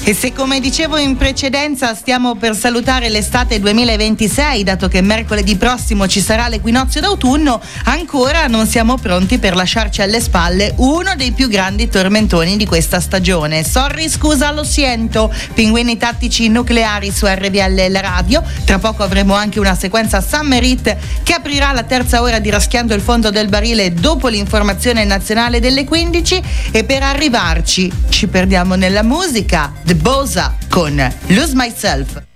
E se, come dicevo in precedenza, stiamo per salutare l'estate 2026, dato che mercoledì prossimo ci sarà l'equinozio d'autunno, ancora non siamo pronti per lasciarci alle spalle uno dei più grandi tormentoni di questa stagione. Sorry, scusa, lo siento. Pinguini tattici nucleari su RVL la radio. Tra poco avremo anche una sequenza Summer Hit che aprirà la terza ora di Raschiando il fondo del barile dopo l'informazione nazionale delle 15, e per arrivarci ci perdiamo nella musica. The Bosa con Lose Myself.